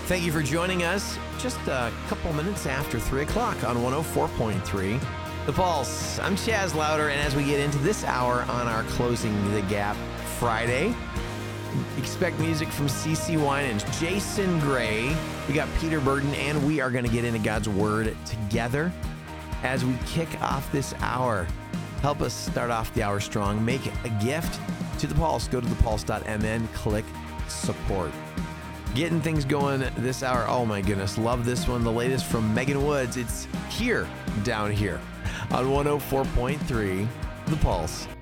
Thank you for joining us just a couple minutes after 3 o'clock on 104.3 The Pulse. I'm Chaz Louder, and as we get into this hour on our Closing the Gap Friday, expect music from CeCe Winans, Jason Gray. We got Peter Burton, and we are going to get into God's Word together as we kick off this hour. Help us start off the hour strong. Make a gift to The Pulse. Go to thepulse.mn, click support. Getting things going this hour. Oh my goodness, love this one. The latest from Megan Woods. It's Here, Down Here on 104.3 The Pulse.